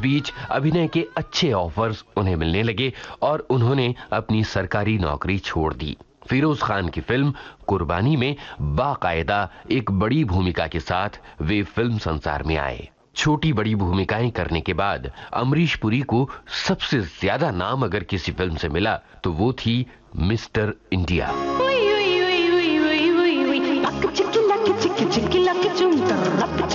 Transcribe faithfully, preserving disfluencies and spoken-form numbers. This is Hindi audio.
बीच अभिनय के अच्छे ऑफर्स उन्हें मिलने लगे और उन्होंने अपनी सरकारी नौकरी छोड़ दी। फिरोज खान की फिल्म कुर्बानी में बाकायदा एक बड़ी भूमिका के साथ वे फिल्म संसार में आए। छोटी बड़ी भूमिकाएं करने के बाद अमरीश पुरी को सबसे ज्यादा नाम अगर किसी फिल्म से मिला तो वो थी मिस्टर इंडिया।